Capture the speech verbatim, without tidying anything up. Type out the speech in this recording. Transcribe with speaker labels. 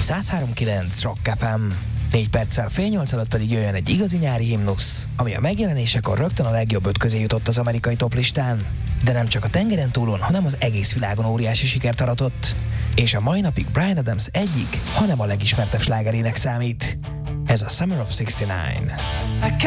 Speaker 1: száz három kilenc Rock ef em. Négy perccel fél nyolc előtt pedig jöjjön egy igazi nyári himnusz, ami a megjelenésekor rögtön a legjobb öt közé jutott az amerikai toplistán. De nem csak a tengeren túlon, hanem az egész világon óriási sikert aratott. És a mai napig Bryan Adams egyik, hanem a legismertebb slágerének számít. Ez a Summer of sixty-nine.